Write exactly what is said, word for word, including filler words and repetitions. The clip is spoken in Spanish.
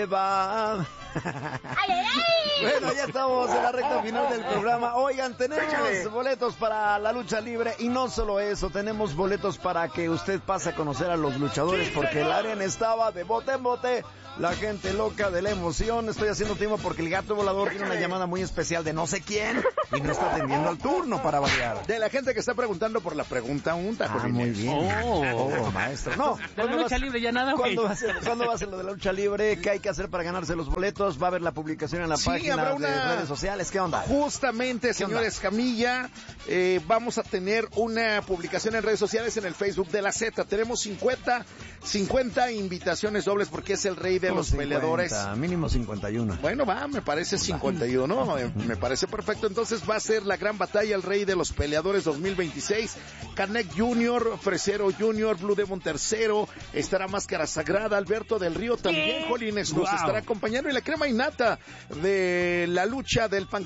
Va. ¡Ay, ay, ay! Bueno, ya estamos en la recta final del programa. Oigan, tenemos Échale. boletos para la lucha libre y no solo eso, tenemos boletos para que usted pase a conocer a los luchadores Sí, porque señor. el arena estaba de bote en bote, la gente loca de la emoción. Estoy haciendo tiempo porque el gato volador tiene una llamada muy especial de no sé quién y no está atendiendo al turno para variar. De la gente que está preguntando por la pregunta unta, Ah, Jolines. muy bien. Oh. Oh, maestro. No, De la ¿cuándo lucha vas- libre ya nada, güey. ¿Cuándo va a ser, ¿cuándo va a ser lo de la lucha libre? ¿Qué hay que hacer para ganarse los boletos? ¿Va a haber la publicación en la Sí, página habrá de una- redes sociales? ¿Qué onda? Justamente, ¿Qué señor onda? Escamilla, eh, vamos a tener una publicación en redes sociales en el Facebook de la Z. Tenemos cincuenta, cincuenta invitaciones dobles porque es el rey de Como los cincuenta, peleadores. Mínimo cincuenta y uno. Bueno, va, me parece cincuenta y uno, eh, me parece perfecto. Entonces va a ser la gran batalla, el rey de los peleadores dos mil veintiséis. Canek Junior, Fresero Junior, Blue Demon tercero, estará Máscara Sagrada, Alberto del Río también, Jolines, nos Wow. estará acompañando y la crema innata de la lucha del pan